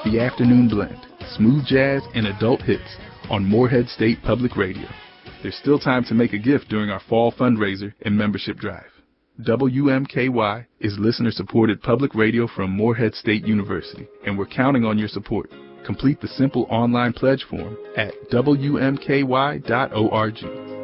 The Afternoon Blend, smooth jazz and adult hits on Morehead State Public Radio. There's still time to make a gift during our fall fundraiser and membership drive. WMKY is listener-supported public radio from Morehead State University, and we're counting on your support. Complete the simple online pledge form at WMKY.org.